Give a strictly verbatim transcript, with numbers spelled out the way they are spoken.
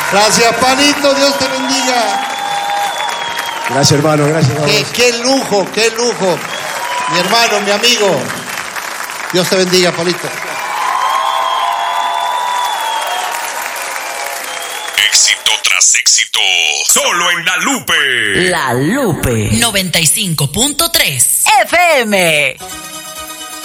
Gracias, Palito, Dios te bendiga. Gracias, hermano, gracias. Qué, qué lujo, qué lujo. Mi hermano, mi amigo. Dios te bendiga, Palito. Éxito tras éxito. Solo en La Lupe. La Lupe. noventa y cinco punto tres F M.